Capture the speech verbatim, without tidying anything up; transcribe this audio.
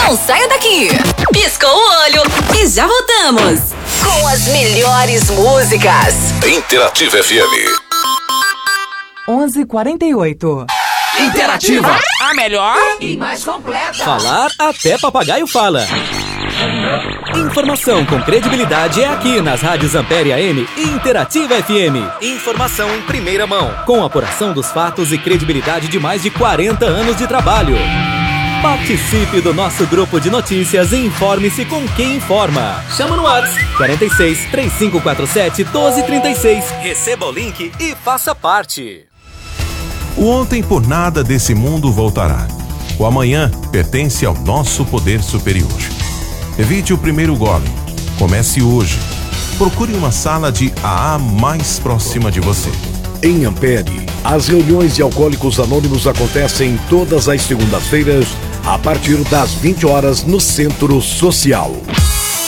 Não saia daqui. Piscou o olho e já voltamos. Com as melhores músicas. Interativa F M. onze e quarenta e oito. Interativa, a melhor e mais completa. Falar até papagaio fala. Informação com credibilidade é aqui nas rádios Ampere A M e Interativa F M. Informação em primeira mão, com apuração dos fatos e credibilidade de mais de quarenta anos de trabalho. Participe do nosso grupo de notícias e informe-se com quem informa. Chama no WhatsApp quarenta e seis, três cinco quatro sete, doze trinta e seis. Receba o link e faça parte. O ontem por nada desse mundo voltará. O amanhã pertence ao nosso poder superior. Evite o primeiro gole. Comece hoje. Procure uma sala de A A mais próxima de você. Em Ampere, as reuniões de Alcoólicos Anônimos acontecem todas as segundas-feiras, a partir das vinte horas no Centro Social.